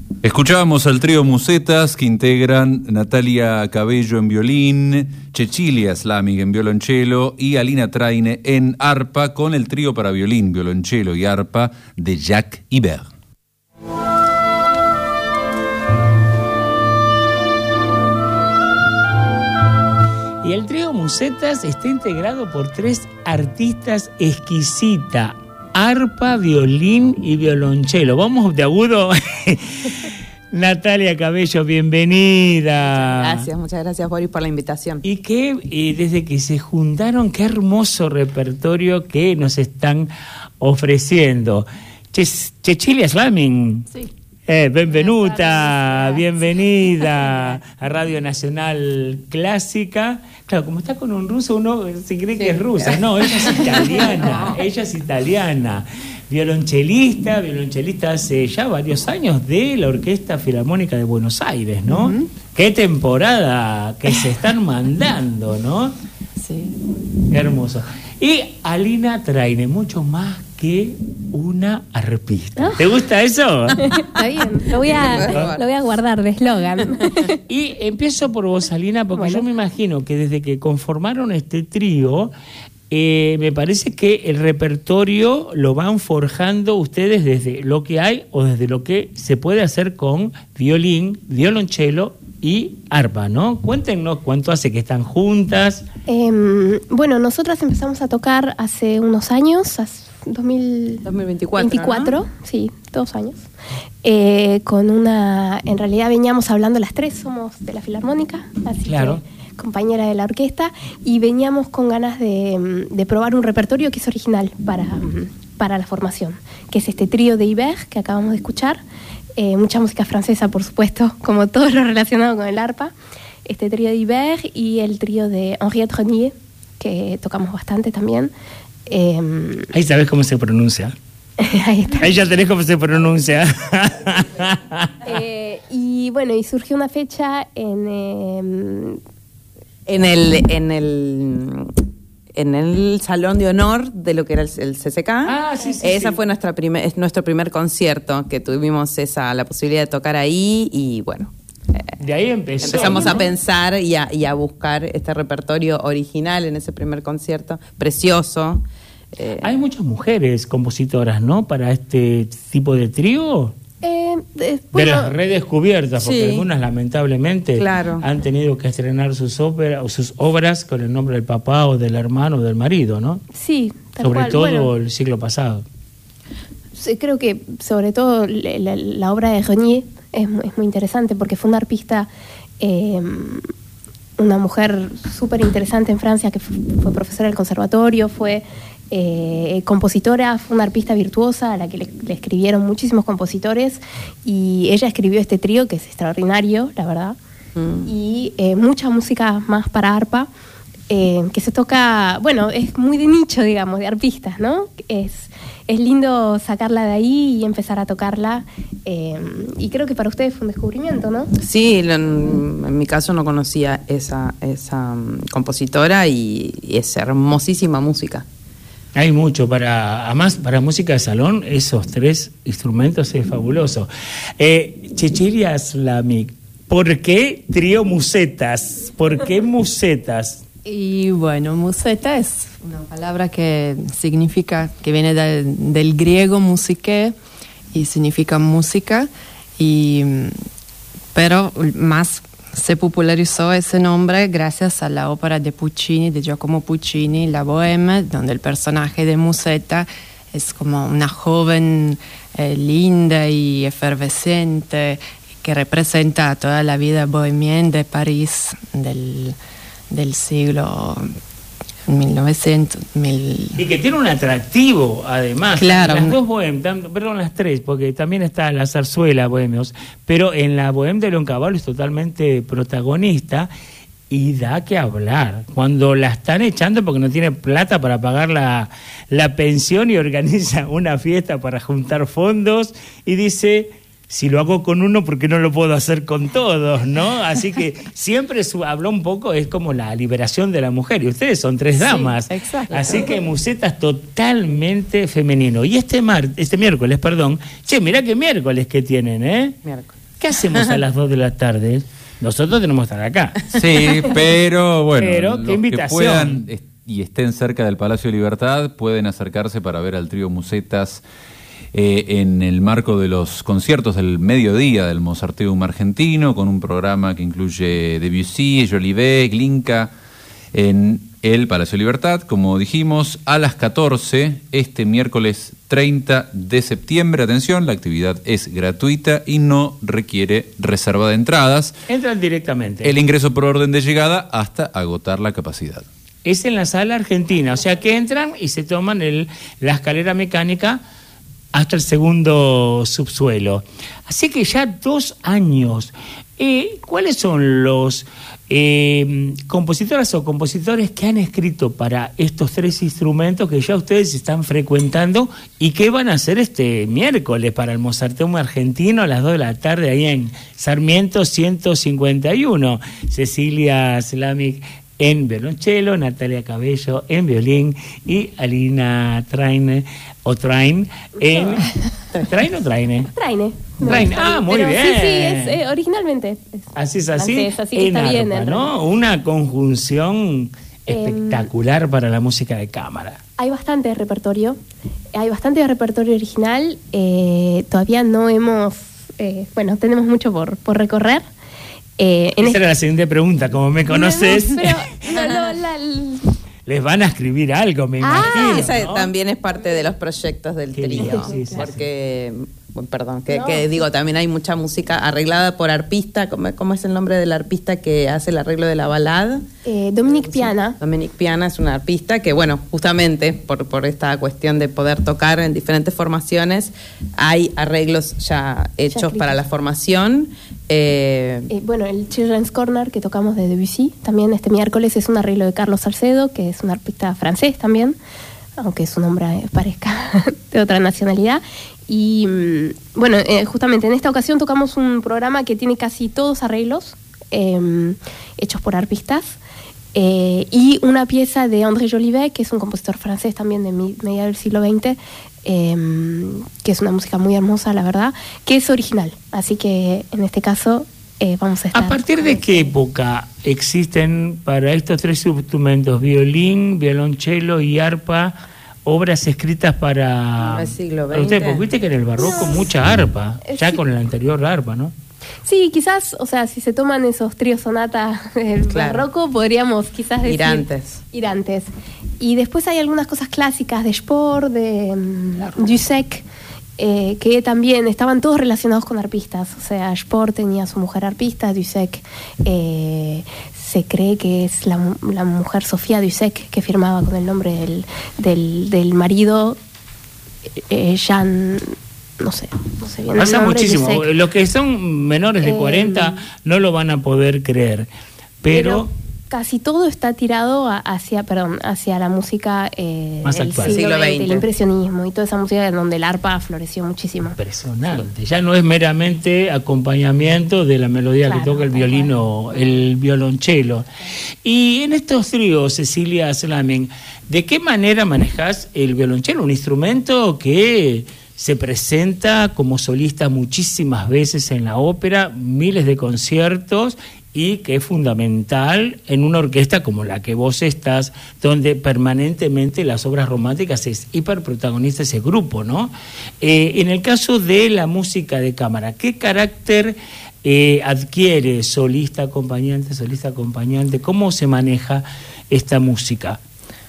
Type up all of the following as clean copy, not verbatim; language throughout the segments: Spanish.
Escuchábamos al trío Musetas, que integran Natalia Cabello en violín, Cecilia Slamig en violonchelo y Alina Traine en arpa, con el trío para violín, violonchelo y arpa de Jacques Ibert. Y el trío Musetas está integrado por 3 artistas exquisita: arpa, violín y violonchelo. Vamos de agudo. Natalia Cabello, bienvenida. Muchas gracias Boris por la invitación. Y que desde que se juntaron, qué hermoso repertorio que nos están ofreciendo. Cecilia Slamig. Sí. Benvenuta, bienvenida a Radio Nacional Clásica. Claro, como está con un ruso, uno se cree que es rusa. No, ella es italiana. Ella es italiana. Violonchelista hace ya varios años de la Orquesta Filarmónica de Buenos Aires, ¿no? Uh-huh. Qué temporada que se están mandando, ¿no? Sí. Qué hermoso. Y Alina Traine, mucho más que una arpista. ¿Te gusta eso? Está bien, lo voy a guardar de eslogan. Y empiezo por vos, Alina, porque yo me imagino que desde que conformaron este trío, me parece que el repertorio lo van forjando ustedes desde lo que hay o desde lo que se puede hacer con violín, violonchelo y arpa, ¿no? Cuéntenos cuánto hace que están juntas. Bueno, nosotras empezamos a tocar hace unos años, 2024, ¿no? Sí, 2 años. En realidad veníamos hablando, las 3 somos de la Filarmónica, así claro, que compañera de la orquesta, y veníamos con ganas de probar un repertorio que es original para la formación, que es este trío de Ibert que acabamos de escuchar. Mucha música francesa, por supuesto, como todo lo relacionado con el arpa. Este trío de Ibert y el trío de Henriette Renier, que tocamos bastante también. Ahí sabes cómo se pronuncia. Ahí está. Ahí ya tenés cómo se pronuncia. Y bueno, y surgió una fecha en el salón de honor de lo que era el CCK. Sí. Esa fue nuestro primer concierto, que tuvimos la posibilidad de tocar ahí, y bueno, de ahí empezamos a pensar y a buscar este repertorio original en ese primer concierto, precioso. Hay muchas mujeres compositoras, ¿no?, para este tipo de trío. De las redescubiertas, porque algunas lamentablemente han tenido que estrenar sus obras con el nombre del papá o del hermano o del marido, ¿no? Sí, sobre todo el siglo pasado. Creo que sobre todo la obra de Renier es muy interesante, porque fue una arpista, una mujer súper interesante en Francia, que fue profesora del conservatorio, fue compositora, fue una arpista virtuosa a la que le escribieron muchísimos compositores, y ella escribió este trío que es extraordinario, la verdad. Y mucha música más para arpa, que se toca, bueno, es muy de nicho, digamos, de arpistas, ¿no? Es lindo sacarla de ahí y empezar a tocarla, y creo que para ustedes fue un descubrimiento, ¿no? Sí, en mi caso no conocía esa compositora, y es hermosísima música. Hay mucho además para música de salón, esos 3 instrumentos es fabuloso. Cecilia Slamig, ¿por qué trío Musetas? ¿Por qué Musetas? Y bueno, museta es una palabra que significa, que viene del griego musique, y significa música, pero más se popularizó ese nombre gracias a la ópera de Puccini, de Giacomo Puccini, La Bohème, donde el personaje de Musetta es como una joven linda y efervescente, que representa toda la vida bohemienne de París del siglo 1900. Y que tiene un atractivo, además. Claro. Las 2 bohemias, perdón, las 3, porque también está la zarzuela bohemios, pero en la Bohème de Leoncavallo es totalmente protagonista y da que hablar. Cuando la están echando porque no tiene plata para pagar la pensión, y organiza una fiesta para juntar fondos, y dice: si lo hago con uno, ¿por qué no lo puedo hacer con todos, no? Así que siempre habló un poco, es como la liberación de la mujer, y ustedes son 3 damas. Sí, exacto. Así que Museta es totalmente femenino. Y este miércoles, mirá qué miércoles que tienen, ¿eh? Miércoles. ¿Qué hacemos a las 2 de la tarde? Nosotros tenemos que estar acá. Sí, pero bueno, Pero, los ¿qué invitación? que puedan y estén cerca del Palacio de Libertad pueden acercarse para ver al trío Musetas en el marco de los conciertos del mediodía del Mozarteum argentino, con un programa que incluye Debussy, Jolivet, Glinka, en el Palacio de Libertad, como dijimos, a las 14, este miércoles 30 de septiembre. Atención, la actividad es gratuita y no requiere reserva de entradas. Entran directamente. El ingreso por orden de llegada hasta agotar la capacidad. Es en la sala argentina, o sea que entran y se toman la escalera mecánica hasta el segundo subsuelo. Así que ya 2 años. ¿Cuáles son los compositoras o compositores que han escrito para estos 3 instrumentos que ya ustedes están frecuentando y qué van a hacer este miércoles para el Mozarteum argentino a las 2 de la tarde ahí en Sarmiento 151? Cecilia Slamic en violonchelo, Natalia Cabello en violín y Alina Traine en... ¿Traine o Traine? Traine. Traine. Ah, muy pero bien. Sí, es originalmente. Así es así. Así que está bien. ¿no? Una conjunción espectacular para la música de cámara. Hay bastante repertorio original. Todavía no hemos... tenemos mucho por recorrer. Esa era la siguiente pregunta, como me conoces. Les van a escribir algo, me imagino. Esa ¿no? también es parte de los proyectos del Qué trío. bien, sí, Porque, que digo, también hay mucha música arreglada por arpista. ¿Cómo es el nombre del arpista que hace el arreglo de la balada? Dominic Piana. Dominic Piana es un arpista que, bueno, justamente por esta cuestión de poder tocar en diferentes formaciones, hay arreglos ya hechos para la formación. El Children's Corner que tocamos de Debussy también este miércoles es un arreglo de Carlos Salcedo, que es un arpista francés también, aunque su nombre parezca de otra nacionalidad. Y justamente en esta ocasión tocamos un programa que tiene casi todos arreglos hechos por arpistas, y una pieza de André Jolivet, que es un compositor francés también de mediados del siglo XX, que es una música muy hermosa, la verdad, que es original. Así que en este caso vamos a estar... ¿A partir de qué época existen para estos 3 instrumentos, violín, violonchelo y arpa, obras escritas para el siglo XX? Usted, porque viste que en el barroco mucha arpa, ya sí. Con el anterior arpa, ¿no? Sí, quizás, si se toman esos tríos sonata del barroco, podríamos quizás decir... Irantes. Y después hay algunas cosas clásicas de Spohr, de Dussek, que también estaban todos relacionados con arpistas. O sea, Spohr tenía a su mujer arpista, Dussek se cree que es la mujer Sofía Dussek, que firmaba con el nombre del marido, Jean... No sé bien. Pasa muchísimo. Los que son menores de 40 no lo van a poder creer. Pero casi todo está tirado hacia la música más del actual. siglo XX, XX. el impresionismo y toda esa música en donde el arpa floreció muchísimo. Impresionante. Ya no es meramente acompañamiento de la melodía que toca el violín o el violonchelo. Y en estos tríos, Cecilia Slamen, ¿de qué manera manejas el violonchelo? Un instrumento que se presenta como solista muchísimas veces en la ópera, miles de conciertos, y que es fundamental en una orquesta como la que vos estás, donde permanentemente las obras románticas es hiperprotagonista ese grupo, ¿no? En el caso de la música de cámara, ¿qué carácter adquiere solista acompañante? ¿Cómo se maneja esta música?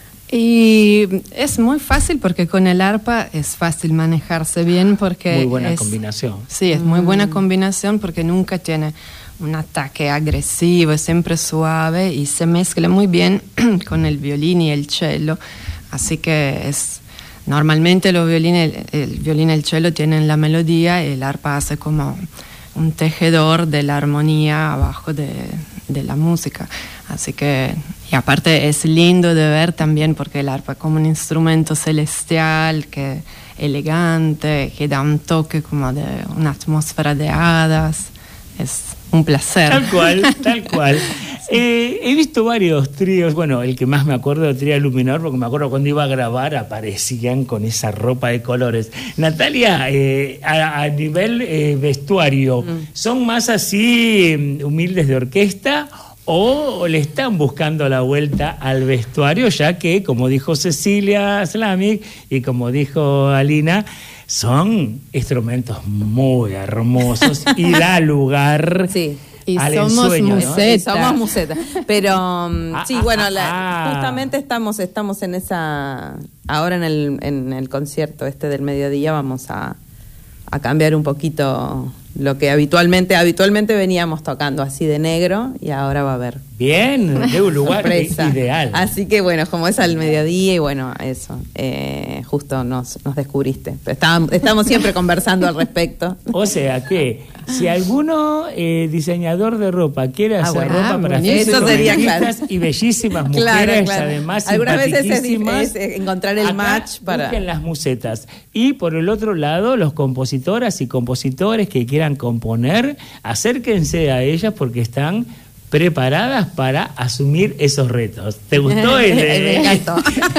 Y es muy fácil porque con el arpa es fácil manejarse bien porque... Muy buena combinación. Sí, es muy buena combinación porque nunca tiene un ataque agresivo, es siempre suave y se mezcla muy bien con el violín y el cello. Así que normalmente el violín y el cello tienen la melodía y el arpa hace como un tejedor de la armonía abajo de la música. Así que, y aparte es lindo de ver también porque el arpa es como un instrumento celestial, que elegante, que da un toque como de una atmósfera de hadas. Es un placer. Tal cual. He visto varios tríos, bueno, el que más me acuerdo del trío Luminor, porque me acuerdo cuando iba a grabar aparecían con esa ropa de colores. Natalia, a nivel vestuario, ¿son más así humildes de orquesta o le están buscando la vuelta al vestuario, ya que, como dijo Cecilia Slamic y como dijo Alina, son instrumentos muy hermosos y da lugar... Sí. Y al somos ensueño, ¿no? museta. Somos museta. Pero sí, bueno, justamente estamos en esa... Ahora en el concierto del mediodía vamos a cambiar un poquito lo que habitualmente veníamos tocando así de negro, y ahora va a haber Bien, de un lugar sorpresa. ideal. Así que bueno, como es al mediodía, y bueno, eso, justo nos descubriste. Pero estamos siempre conversando al respecto. O sea que si alguno diseñador de ropa quiere hacer bueno, ropa para buenísimo. Eso sería feministas claro. y bellísimas mujeres, además algunas veces simpaticísimas, es encontrar el acá match para... busquen las musetas. Y por el otro lado, los compositoras y compositores que quieran componer, acérquense a ellas porque están preparadas para asumir esos retos. ¿Te gustó Me encantó.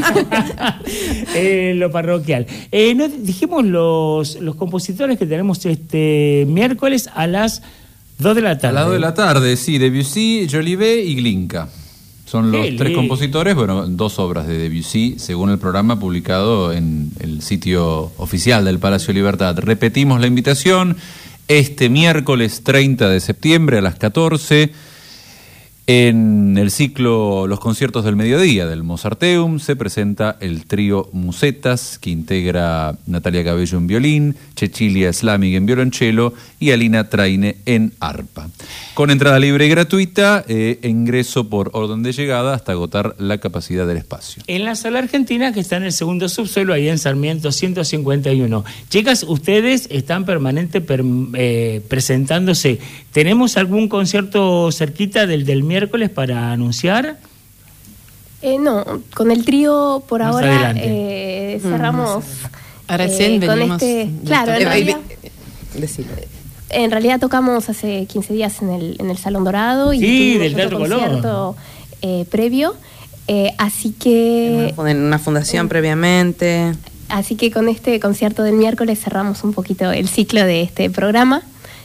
lo parroquial? No, dijimos los compositores que tenemos este miércoles a las 2 de la tarde. A las 2 de la tarde, sí, Debussy, Jolivet y Glinka. Son los tres compositores, bueno, 2 obras de Debussy, según el programa publicado en el sitio oficial del Palacio Libertad. Repetimos la invitación, este miércoles 30 de septiembre a las 14, en el ciclo Los conciertos del mediodía del Mozarteum, se presenta el trío Musetas, que integra Natalia Cabello en violín, Cecilia Slamic en violonchelo y Alina Traine en arpa. Con entrada libre y gratuita, ingreso por orden de llegada hasta agotar la capacidad del espacio. En la sala argentina, que está en el segundo subsuelo, ahí en Sarmiento 151. Chicas, ustedes están permanente presentándose. ¿Tenemos algún concierto cerquita del miércoles para anunciar? No, con el trío por Más ahora adelante. cerramos Recién con venimos claro, Decilo. en realidad tocamos hace 15 días en el Salón Dorado y Sí, tuvimos del otro Teatro Colón. concierto previo, así que En una fundación previamente. así que con este concierto del miércoles cerramos un poquito el ciclo de este programa,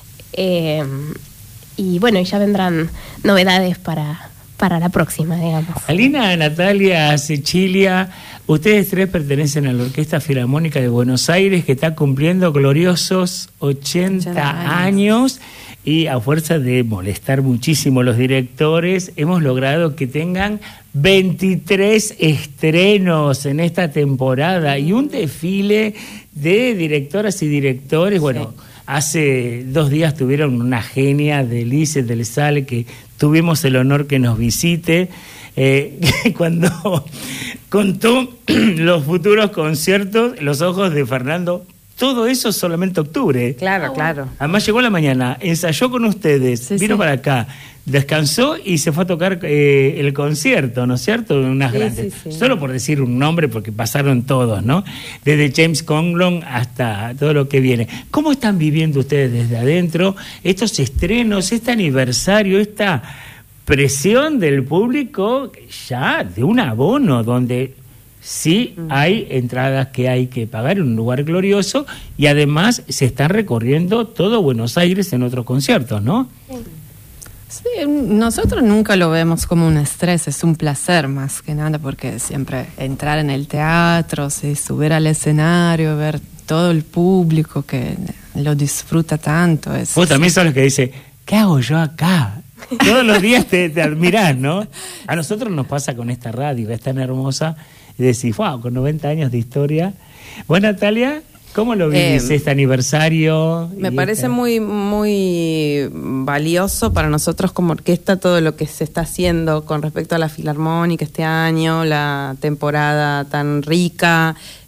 y bueno, ya vendrán novedades para la próxima, digamos. Alina, Natalia, Cecilia, ustedes tres pertenecen a la Orquesta Filarmónica de Buenos Aires, que está cumpliendo gloriosos 80 años, y a fuerza de molestar muchísimo a los directores, hemos logrado que tengan 23 estrenos en esta temporada y un desfile de directoras y directores. Bueno, hace 2 días tuvieron una genia de Lice del Sal, que tuvimos el honor que nos visite, cuando contó los futuros conciertos, los ojos de Fernando. Todo eso solamente octubre. Claro, claro. Además llegó a la mañana, ensayó con ustedes, vino para acá, descansó y se fue a tocar el concierto, ¿no es cierto? Unas grandes. Sí. Solo por decir un nombre, porque pasaron todos, ¿no? Desde James Conlon hasta todo lo que viene. ¿Cómo están viviendo ustedes desde adentro estos estrenos, este aniversario, esta presión del público ya de un abono donde sí hay entradas que hay que pagar en un lugar glorioso, y además se están recorriendo todo Buenos Aires en otros conciertos, ¿no? Sí, nosotros nunca lo vemos como un estrés, es un placer más que nada, porque siempre entrar en el teatro, sí, subir al escenario, ver todo el público que lo disfruta tanto. Vos también sos los que dice, ¿qué hago yo acá? Todos los días te admirás, ¿no? A nosotros nos pasa con esta radio, que es tan hermosa, y decís, wow, con 90 años de historia. Bueno, Natalia, ¿cómo lo vivís este aniversario? Me parece muy valioso para nosotros como orquesta todo lo que se está haciendo con respecto a la Filarmónica este año, la temporada tan rica,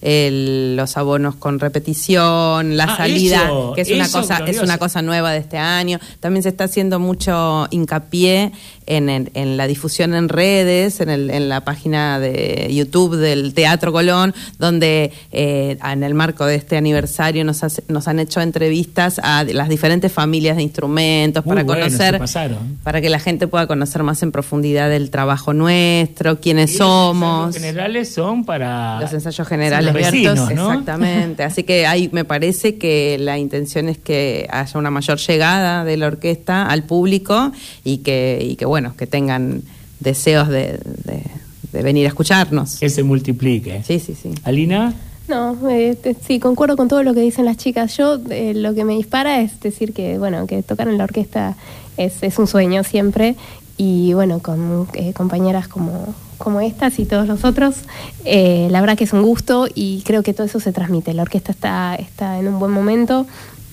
los abonos con repetición, la salida, que es una cosa nueva de este año. También se está haciendo mucho hincapié en la difusión en redes, en la página de YouTube del Teatro Colón, donde en el marco de este aniversario nos han hecho entrevistas a las diferentes familias de instrumentos para que la gente pueda conocer más en profundidad el trabajo nuestro, quiénes somos. Los ensayos generales son para los ensayos generales los vecinos, ¿no? Exactamente. Así que me parece que la intención es que haya una mayor llegada de la orquesta al público y que bueno, que tengan deseos de venir a escucharnos. Que se multiplique. Sí. ¿Alina? No, sí, concuerdo con todo lo que dicen las chicas. Yo lo que me dispara es decir que, bueno, que tocar en la orquesta es un sueño siempre, y bueno, con compañeras como estas y todos los otros, la verdad que es un gusto y creo que todo eso se transmite. La orquesta está en un buen momento,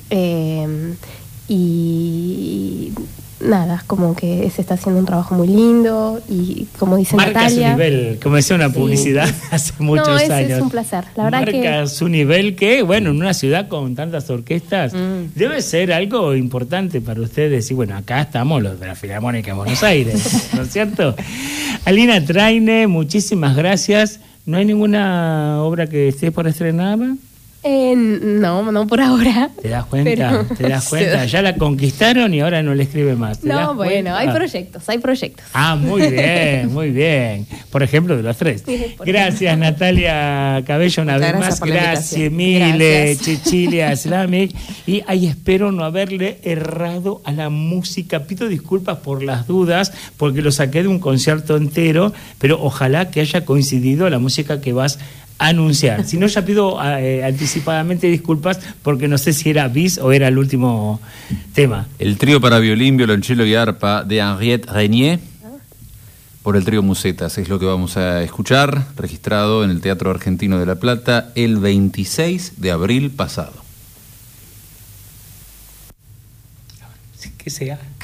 y nada, como que se está haciendo un trabajo muy lindo y como dice Natalia... Marca su nivel, como decía una publicidad hace muchos años. Es un placer, la verdad marca su nivel que, bueno, en una ciudad con tantas orquestas, debe ser algo importante para ustedes. Y bueno, acá estamos los de la Filarmónica de Buenos Aires, ¿no es cierto? Alina Traine, muchísimas gracias. ¿No hay ninguna obra que esté por estrenar? No por ahora. ¿Te das cuenta? ¿Te das cuenta? Ya la conquistaron y ahora no le escribe más. No, bueno, hay proyectos. Ah, muy bien. Por ejemplo, de los tres. Gracias, Natalia Cabello, una vez más. Gracias, Mile, Cecilia Slamek. Y ahí espero no haberle errado a la música. Pido disculpas por las dudas, porque lo saqué de un concierto entero, pero ojalá que haya coincidido la música que vas anunciar. Si no, ya pido anticipadamente disculpas porque no sé si era bis o era el último tema. El trío para violín, violonchelo y arpa de Henriette Régnier por el trío Musetas es lo que vamos a escuchar, registrado en el Teatro Argentino de La Plata el 26 de abril pasado. ¿Qué sea?